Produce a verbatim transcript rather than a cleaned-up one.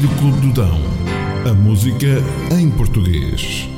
Rádio Clube do Dão. A música em português.